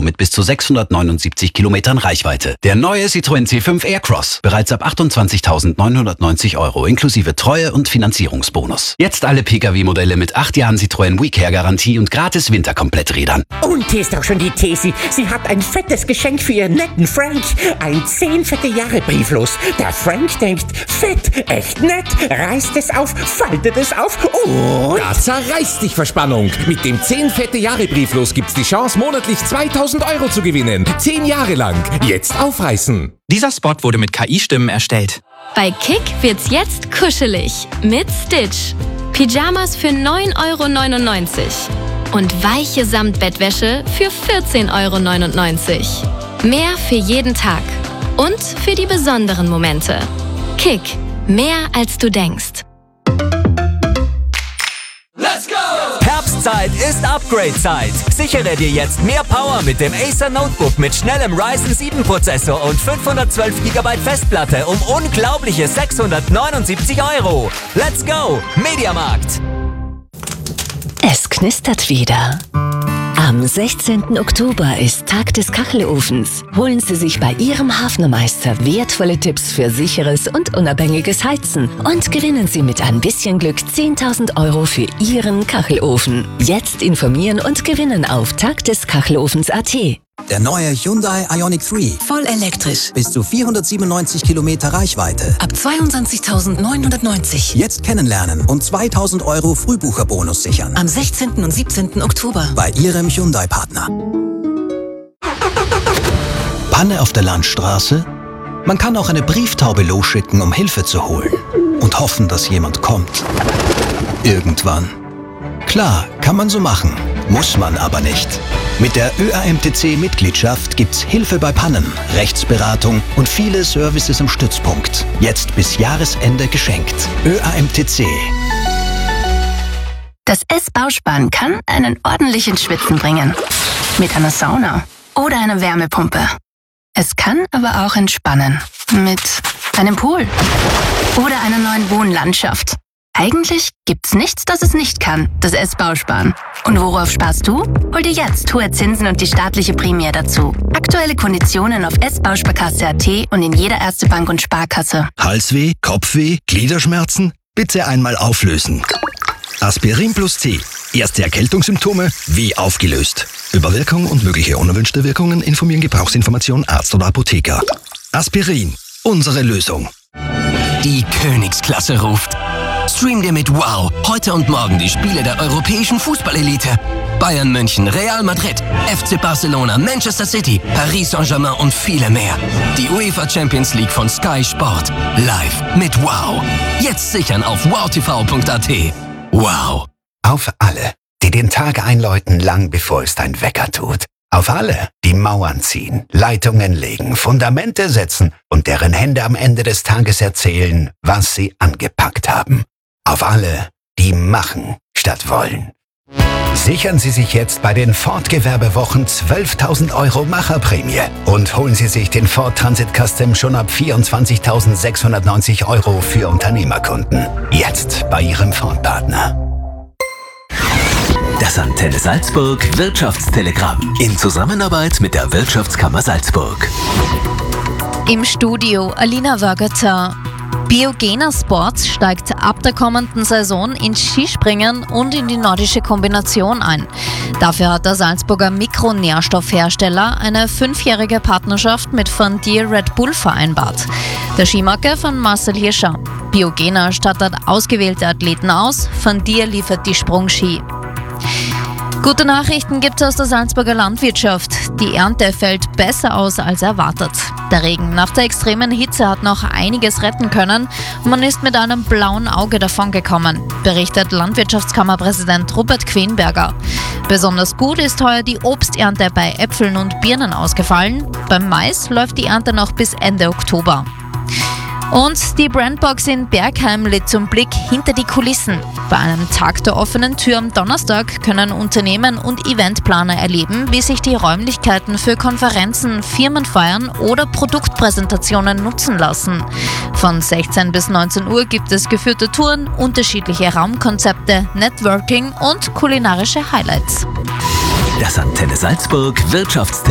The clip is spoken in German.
mit bis zu 679 Kilometern Reichweite. Der neue Citroën C5 Aircross. Bereits ab 28.990 € inklusive Treue- und Finanzierungsbonus. Jetzt alle Pkw-Modelle mit 8 Jahren Citroën WeCare-Garantie und gratis Winterkompletträdern. Und hier ist auch schon die Tesi. Sie hat ein fettes Geschenk für ihren netten Frank. Ein 10 fette Jahre Brieflos. Der Frank denkt, fett, echt nett, reißt es auf, faltet es auf und... Da zerreißt dich Verspannung. Mit dem 10 fette Jahre Brieflos gibt's die Chance, monatlich 2.000 € zu gewinnen. 10 Jahre lang. Jetzt aufreißen. Dieser Spot wurde mit KI-Stimmen erstellt. Bei Kick wird's jetzt kuschelig mit Stitch. Pyjamas für 9,99 € und weiche Samtbettwäsche für 14,99 €. Mehr für jeden Tag und für die besonderen Momente. Kick, mehr als du denkst. Herbstzeit ist Upgrade-Zeit. Sichere dir jetzt mehr Power mit dem Acer Notebook mit schnellem Ryzen 7 Prozessor und 512 GB Festplatte um unglaubliche 679 €. Let's go! Mediamarkt! Es knistert wieder. Am 16. Oktober ist Tag des Kachelofens. Holen Sie sich bei Ihrem Hafnermeister wertvolle Tipps für sicheres und unabhängiges Heizen und gewinnen Sie mit ein bisschen Glück 10.000 € für Ihren Kachelofen. Jetzt informieren und gewinnen auf tagdeskachelofens.at. Der neue Hyundai Ioniq 3. Voll elektrisch. Bis zu 497 Kilometer Reichweite. Ab 22.990. Jetzt kennenlernen und 2.000 € Frühbucherbonus sichern. Am 16. und 17. Oktober. Bei Ihrem Hyundai-Partner. Panne auf der Landstraße? Man kann auch eine Brieftaube losschicken, um Hilfe zu holen. Und hoffen, dass jemand kommt. Irgendwann. Klar, kann man so machen. Muss man aber nicht. Mit der ÖAMTC-Mitgliedschaft gibt's Hilfe bei Pannen, Rechtsberatung und viele Services im Stützpunkt. Jetzt bis Jahresende geschenkt. ÖAMTC. Das S-Bausparen kann einen ordentlichen Schwitzen bringen. Mit einer Sauna oder einer Wärmepumpe. Es kann aber auch entspannen. Mit einem Pool oder einer neuen Wohnlandschaft. Eigentlich gibt's nichts, das es nicht kann, das S-Bausparen. Und worauf sparst du? Hol dir jetzt hohe Zinsen und die staatliche Prämie dazu. Aktuelle Konditionen auf sbausparkasse.at und in jeder Erste Bank und Sparkasse. Halsweh, Kopfweh, Gliederschmerzen? Bitte einmal auflösen. Aspirin plus T. Erste Erkältungssymptome wie aufgelöst. Über Wirkung und mögliche unerwünschte Wirkungen informieren Gebrauchsinformation Arzt oder Apotheker. Aspirin. Unsere Lösung. Die Königsklasse ruft. Stream dir mit Wow heute und morgen die Spiele der europäischen Fußballelite. Bayern München, Real Madrid, FC Barcelona, Manchester City, Paris Saint-Germain und viele mehr. Die UEFA Champions League von Sky Sport. Live mit Wow. Jetzt sichern auf wowtv.at. Wow. Auf alle, die den Tag einläuten, lang bevor es dein Wecker tut. Auf alle, die Mauern ziehen, Leitungen legen, Fundamente setzen und deren Hände am Ende des Tages erzählen, was sie angepackt haben. Auf alle, die machen statt wollen. Sichern Sie sich jetzt bei den Ford-Gewerbewochen 12.000 € Macherprämie und holen Sie sich den Ford Transit Custom schon ab 24.690 € für Unternehmerkunden. Jetzt bei Ihrem Ford-Partner. Das Antenne Salzburg Wirtschaftstelegramm in Zusammenarbeit mit der Wirtschaftskammer Salzburg. Im Studio Alina Wörgötter. Biogener Sports steigt ab der kommenden Saison ins Skispringen und in die nordische Kombination ein. Dafür hat der Salzburger Mikronährstoffhersteller eine 5-jährige Partnerschaft mit Van Dier Red Bull vereinbart. Der Skimarke von Marcel Hirscher. Biogener stattet ausgewählte Athleten aus, Van Dier liefert die Sprungski. Gute Nachrichten gibt es aus der Salzburger Landwirtschaft. Die Ernte fällt besser aus als erwartet. Der Regen nach der extremen Hitze hat noch einiges retten können. Man ist mit einem blauen Auge davongekommen, berichtet Landwirtschaftskammerpräsident Rupert Quenberger. Besonders gut ist heuer die Obsternte bei Äpfeln und Birnen ausgefallen. Beim Mais läuft die Ernte noch bis Ende Oktober. Und die Brandbox in Bergheim lädt zum Blick hinter die Kulissen. Bei einem Tag der offenen Tür am Donnerstag können Unternehmen und Eventplaner erleben, wie sich die Räumlichkeiten für Konferenzen, Firmenfeiern oder Produktpräsentationen nutzen lassen. Von 16 bis 19 Uhr gibt es geführte Touren, unterschiedliche Raumkonzepte, Networking und kulinarische Highlights. Das Antenne Salzburg Wirtschaftstelegramm.